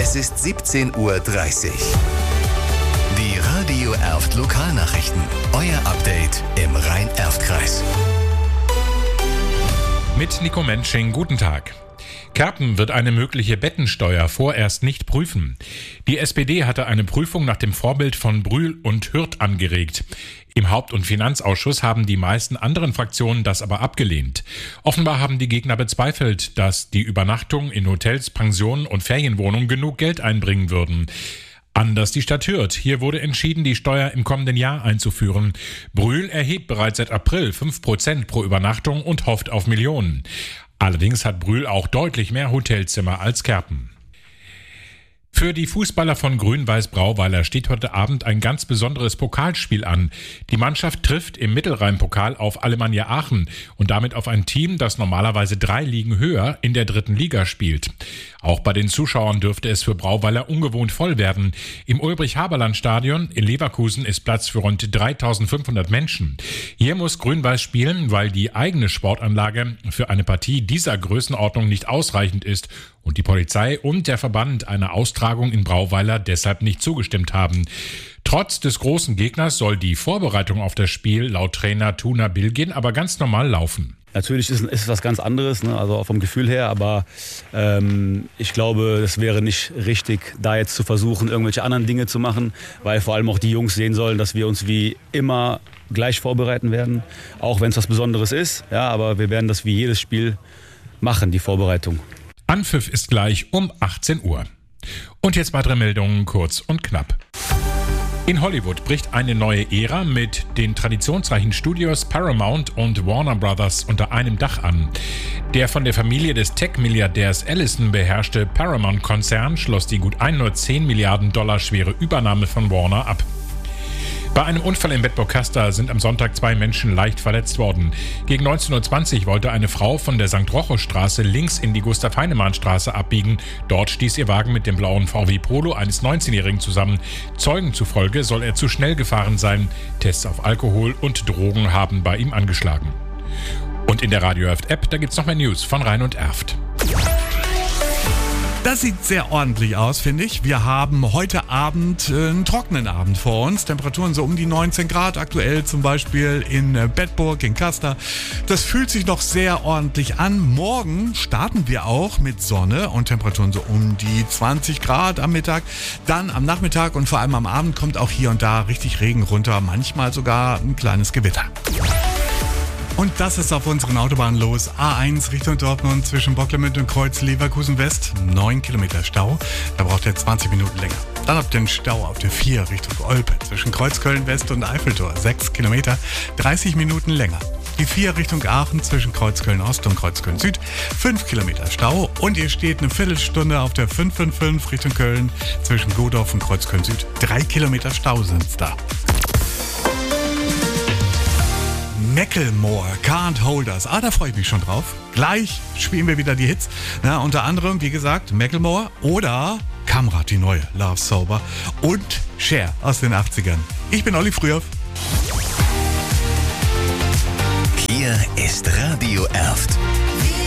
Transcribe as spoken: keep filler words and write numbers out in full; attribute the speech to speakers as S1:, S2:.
S1: Es ist siebzehn Uhr dreißig. Die Radio Erft Lokalnachrichten. Euer Update im Rhein-Erft-Kreis.
S2: Mit Nico Mensching, guten Tag. Kerpen wird eine mögliche Bettensteuer vorerst nicht prüfen. Die S P D hatte eine Prüfung nach dem Vorbild von Brühl und Hürth angeregt. Im Haupt- und Finanzausschuss haben die meisten anderen Fraktionen das aber abgelehnt. Offenbar haben die Gegner bezweifelt, dass die Übernachtung in Hotels, Pensionen und Ferienwohnungen genug Geld einbringen würden. Anders die Stadt Hürth. Hier wurde entschieden, die Steuer im kommenden Jahr einzuführen. Brühl erhebt bereits seit April fünf Prozent pro Übernachtung und hofft auf Millionen. Allerdings hat Brühl auch deutlich mehr Hotelzimmer als Kerpen. Für die Fußballer von Grün-Weiß Brauweiler steht heute Abend ein ganz besonderes Pokalspiel an. Die Mannschaft trifft im Mittelrhein-Pokal auf Alemannia Aachen und damit auf ein Team, das normalerweise drei Ligen höher in der dritten Liga spielt. Auch bei den Zuschauern dürfte es für Brauweiler ungewohnt voll werden. Im Ulbrich-Haberland-Stadion in Leverkusen ist Platz für rund dreitausendfünfhundert Menschen. Hier muss Grün-Weiß spielen, weil die eigene Sportanlage für eine Partie dieser Größenordnung nicht ausreichend ist und die Polizei und der Verband einer Austragung in Brauweiler deshalb nicht zugestimmt haben. Trotz des großen Gegners soll die Vorbereitung auf das Spiel laut Trainer Tuna Bilgin aber ganz normal laufen.
S3: Natürlich ist es was ganz anderes, ne? Also vom Gefühl her, aber ähm, ich glaube, es wäre nicht richtig, da jetzt zu versuchen, irgendwelche anderen Dinge zu machen, weil vor allem auch die Jungs sehen sollen, dass wir uns wie immer gleich vorbereiten werden, auch wenn es was Besonderes ist. Ja, aber wir werden das wie jedes Spiel machen, die Vorbereitung.
S2: Anpfiff ist gleich um achtzehn Uhr. Und jetzt weitere Meldungen kurz und knapp. In Hollywood bricht eine neue Ära mit den traditionsreichen Studios Paramount und Warner Brothers unter einem Dach an. Der von der Familie des Tech-Milliardärs Ellison beherrschte Paramount-Konzern schloss die gut hundertzehn Milliarden Dollar schwere Übernahme von Warner ab. Bei einem Unfall in Bedburg-Kastor sind am Sonntag zwei Menschen leicht verletzt worden. Gegen neunzehn Uhr zwanzig wollte eine Frau von der Sankt Rochus-Straße links in die Gustav-Heinemann-Straße abbiegen. Dort stieß ihr Wagen mit dem blauen V W Polo eines neunzehnjährigen zusammen. Zeugen zufolge soll er zu schnell gefahren sein. Tests auf Alkohol und Drogen haben bei ihm angeschlagen. Und in der Radio Erft-App, da gibt's noch mehr News von Rhein und Erft.
S4: Das sieht sehr ordentlich aus, finde ich. Wir haben heute Abend äh, einen trockenen Abend vor uns. Temperaturen so um die neunzehn Grad, aktuell zum Beispiel in äh, Bedburg, in Kastor. Das fühlt sich noch sehr ordentlich an. Morgen starten wir auch mit Sonne und Temperaturen so um die zwanzig Grad am Mittag. Dann am Nachmittag und vor allem am Abend kommt auch hier und da richtig Regen runter. Manchmal sogar ein kleines Gewitter. Und das ist auf unseren Autobahnen los. A eins Richtung Dortmund zwischen Bocklemünd und Kreuz Leverkusen West. neun Kilometer Stau. Da braucht ihr zwanzig Minuten länger. Dann habt ihr den Stau auf der vier Richtung Olpe zwischen Kreuzköln West und Eiffeltor. sechs Kilometer. dreißig Minuten länger. Die vier Richtung Aachen zwischen Kreuzköln Ost und Kreuzköln Süd. fünf Kilometer Stau. Und ihr steht eine Viertelstunde auf der fünf fünf fünf Richtung Köln zwischen Godorf und Kreuzköln Süd. drei Kilometer Stau sind's da. Macklemore, Can't Hold Us. Ah, da freue ich mich schon drauf. Gleich spielen wir wieder die Hits. Na, unter anderem, wie gesagt, Macklemore oder Kamrat, die neue, Love Sober und Cher aus den achtzigern. Ich bin Olli Frühoff.
S1: Hier ist Radio Erft.